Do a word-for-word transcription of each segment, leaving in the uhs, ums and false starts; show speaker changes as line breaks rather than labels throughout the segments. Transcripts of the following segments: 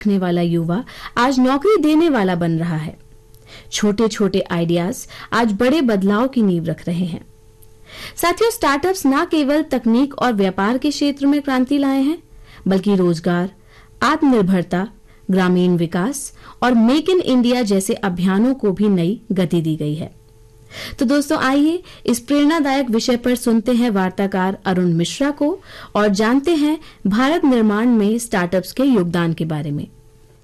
रखने वाला युवा आज नौकरी देने वाला बन रहा है। छोटे छोटे आइडियाज आज बड़े बदलाव की नींव रख रहे हैं। साथियों, स्टार्टअप्स न केवल तकनीक और व्यापार के क्षेत्र में क्रांति लाए हैं, बल्कि रोजगार, आत्मनिर्भरता, ग्रामीण विकास और मेक इन इंडिया जैसे अभियानों को भी नई गति दी गई है। तो दोस्तों, आइए इस प्रेरणादायक विषय पर सुनते हैं वार्ताकार अरुण मिश्रा को और जानते हैं भारत निर्माण में स्टार्टअप्स के योगदान के बारे में।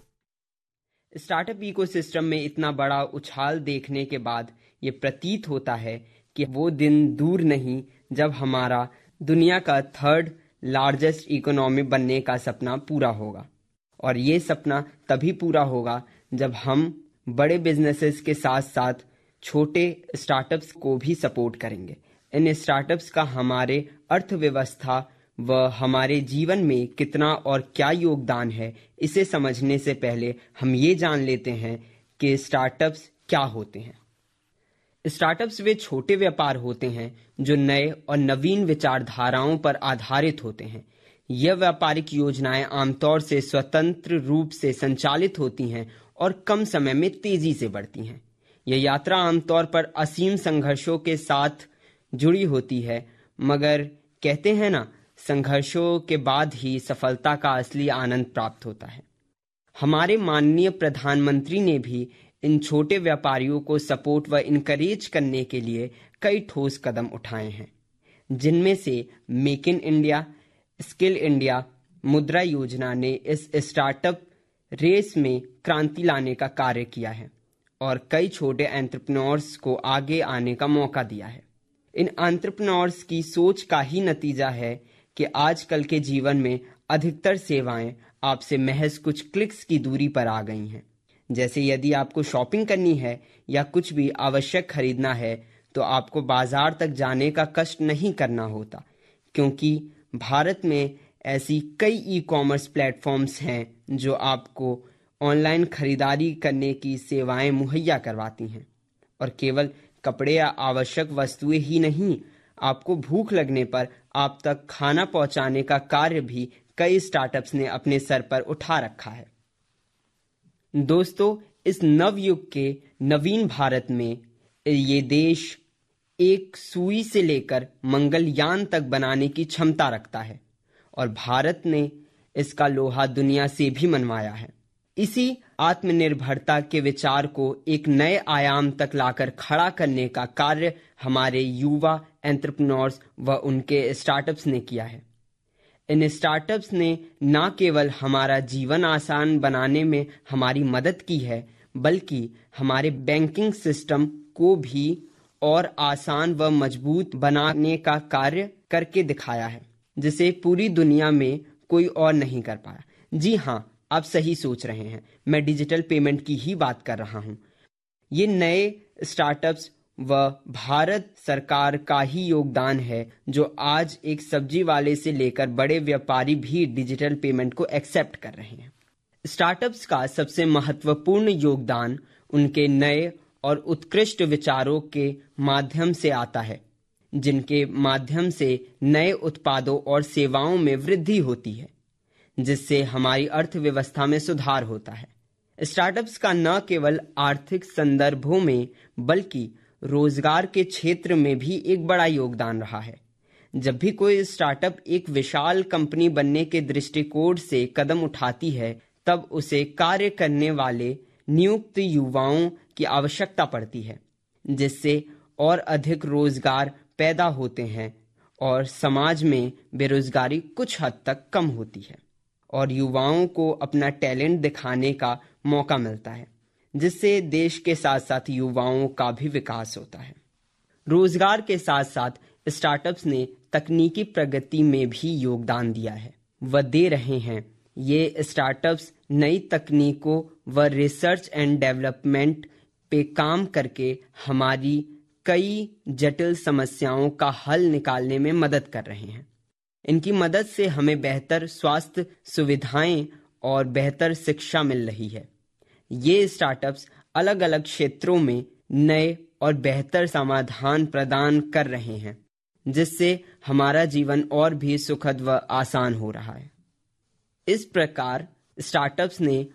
स्टार्टअप इकोसिस्टम में इतना बड़ा उछाल देखने के बाद ये प्रतीत होता है कि वो दिन दूर नहीं जब हमारा दुनिया का थर्ड लार्जेस्ट इकोनॉमी बनने का सपना पूरा होगा। और ये सपना तभी पूरा होगा जब हम बड़े बिजनेसेस के साथ साथ छोटे स्टार्टअप्स को भी सपोर्ट करेंगे। इन स्टार्टअप्स का हमारे अर्थव्यवस्था व हमारे जीवन में कितना और क्या योगदान है, इसे समझने से पहले हम ये जान लेते हैं कि स्टार्टअप्स क्या होते हैं। स्टार्टअप्स वे छोटे व्यापार होते हैं जो नए और नवीन विचारधाराओं पर आधारित होते हैं। यह व्यापारिक योजनाएं आमतौर से स्वतंत्र रूप से संचालित होती हैं और कम समय में तेजी से बढ़ती हैं। यह यात्रा आमतौर पर असीम संघर्षों के साथ जुड़ी होती है, मगर कहते हैं ना, संघर्षों के बाद ही सफलता का असली आनंद प्राप्त होता है। हमारे माननीय प्रधानमंत्री ने भी इन छोटे व्यापारियों को सपोर्ट व इनकरेज करने के लिए कई ठोस कदम उठाए हैं, जिनमें से make in India, skill India, मुद्रा योजना ने इस स्टार्टअप रेस में क्रांति लाने का कार्य किया है और कई छोटे एंटरप्रेन्योर्स को आगे आने का मौका दिया है। इन एंटरप्रेन्योर्स की सोच का ही नतीजा है कि आजकल के जीवन में अधिकतर सेवाएं आपसे महज कुछ क्लिक्स की दूरी पर आ गई हैं। जैसे यदि आपको शॉपिंग करनी है या कुछ भी आवश्यक खरीदना है तो आपको बाजार तक जाने का कष्ट नहीं करना होता, क्योंकि भारत में ऐसी कई ई कॉमर्स प्लेटफॉर्म्स हैं जो आपको ऑनलाइन खरीदारी करने की सेवाएं मुहैया करवाती हैं। और केवल कपड़े या आवश्यक वस्तुएं ही नहीं, आपको भूख लगने पर आप तक खाना पहुंचाने का कार्य भी कई स्टार्टअप्स ने अपने सर पर उठा रखा है। दोस्तों, इस नवयुग के नवीन भारत में ये देश एक सुई से लेकर मंगलयान तक बनाने की क्षमता रखता है और भारत ने इसका लोहा दुनिया से भी मनवाया है। इसी आत्मनिर्भरता के विचार को एक नए आयाम तक लाकर खड़ा करने का कार्य हमारे युवा एंटरप्रेन्योर्स व उनके स्टार्टअप्स ने किया है। इन स्टार्टअप्स ने न केवल हमारा जीवन आसान बनाने में हमारी मदद की है, बल्कि हमारे बैंकिंग सिस्टम को भी और आसान व मजबूत बनाने का कार्य करके दिखाया है, जिसे पूरी दुनिया में कोई और नहीं कर पाया। जी हाँ, आप सही सोच रहे हैं, मैं डिजिटल पेमेंट की ही बात कर रहा हूँ। ये नए स्टार्टअप्स व भारत सरकार का ही योगदान है जो आज एक सब्जी वाले से लेकर बड़े व्यापारी भी डिजिटल पेमेंट को एक्सेप्ट कर रहे हैं। स्टार्टअप्स का सबसे महत्वपूर्ण योगदान उनके नए और उत्कृष्ट विचारों के माध्यम से आता है, जिनके माध्यम से नए उत्पादों और सेवाओं में वृद्धि होती है, जिससे हमारी अर्थव्यवस्था में सुधार होता है। स्टार्टअप्स का न केवल आर्थिक संदर्भों में बल्कि रोजगार के क्षेत्र में भी एक बड़ा योगदान रहा है। जब भी कोई स्टार्टअप एक विशाल कंपनी बनने के दृष्टिकोण से कदम उठाती है, तब उसे कार्य करने वाले नियुक्त युवाओं की आवश्यकता पड़ती है, जिससे और अधिक रोजगार पैदा होते हैं और समाज में बेरोजगारी कुछ हद तक कम होती है और युवाओं को अपना टैलेंट दिखाने का मौका मिलता है, जिससे देश के साथ साथ युवाओं का भी विकास होता है। रोजगार के साथ साथ स्टार्टअप्स ने तकनीकी प्रगति में भी योगदान दिया है व दे रहे हैं। ये स्टार्टअप्स नई तकनीकों व रिसर्च एंड डेवलपमेंट पे काम करके हमारी कई जटिल समस्याओं का हल निकालने में मदद कर रहे हैं। इनकी मदद से हमें बेहतर स्वास्थ्य सुविधाएं और बेहतर शिक्षा मिल रही है। ये स्टार्टअप्स अलग अलग क्षेत्रों में नए और बेहतर समाधान प्रदान कर रहे हैं, जिससे हमारा जीवन और भी सुखद व आसान हो रहा है। इस प्रकार स्टार्टअप्स ने